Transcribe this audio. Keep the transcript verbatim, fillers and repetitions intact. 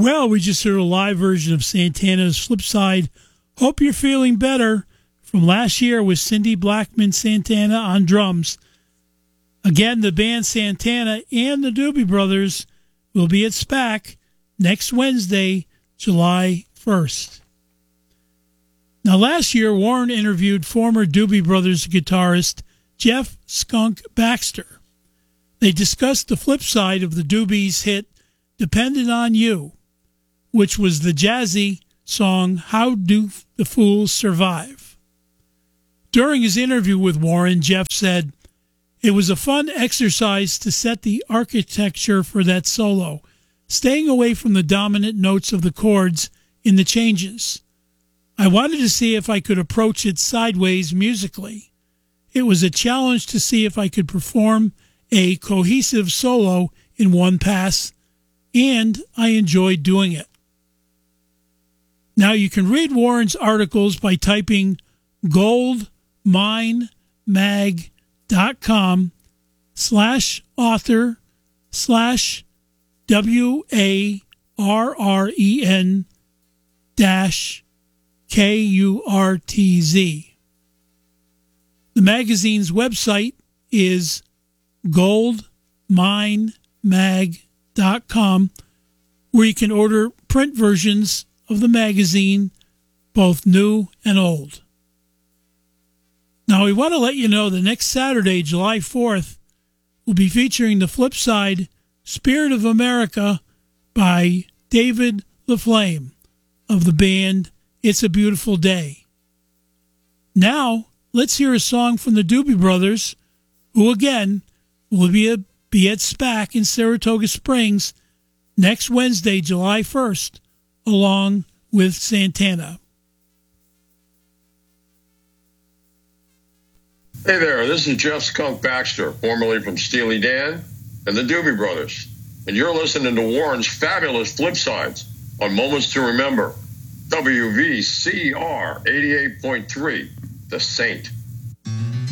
Well, we just heard a live version of Santana's Flip Side, Hope You're Feeling Better, from last year with Cindy Blackman Santana on drums. Again, the band Santana and the Doobie Brothers will be at SPAC next Wednesday, July first. Now, last year, Warren interviewed former Doobie Brothers guitarist Jeff Skunk Baxter. They discussed the flip side of the Doobies' hit Dependin' on You, which was the jazzy song How Do the Fools Survive? During his interview with Warren, Jeff said, "It was a fun exercise to set the architecture for that solo, staying away from the dominant notes of the chords in the changes. I wanted to see if I could approach it sideways musically. It was a challenge to see if I could perform a cohesive solo in one pass, and I enjoyed doing it." Now, you can read Warren's articles by typing goldminemag.com slash author slash W-A-R-R-E-N dash K-U-R-T-Z. The magazine's website is goldminemag dot com, where you can order print versions of the magazine, both new and old. Now, we want to let you know that next Saturday, July fourth, we'll be featuring the flip side, Spirit of America, by David LaFlame of the band It's a Beautiful Day. Now, let's hear a song from the Doobie Brothers, who again will be, a, be at SPAC in Saratoga Springs next Wednesday, July first, along with Santana. Hey there, this is Jeff Skunk Baxter, formerly from Steely Dan and the Doobie Brothers, and you're listening to Warren's fabulous flip sides on Moments to Remember, W V C R eighty-eight point three, The Saint.